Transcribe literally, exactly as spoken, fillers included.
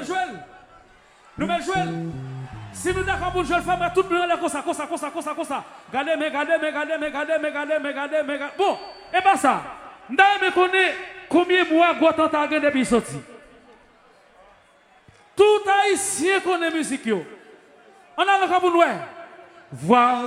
jouer. Nous allons jouer. Si nous d'accord pour jouer le femme, tout le monde est comme ça, comme ça, comme ça, comme ça, comme ça. Regardez, mais regardez, mais regardez, mais regardez, mais regardez, mais regardez, mais regardez. Bon, et pas ça. Nous connaissons combien de mois Gotan t'a gagné depuis sorti. Tout haïtien connaît musique. On a le cas pour nous. Voir.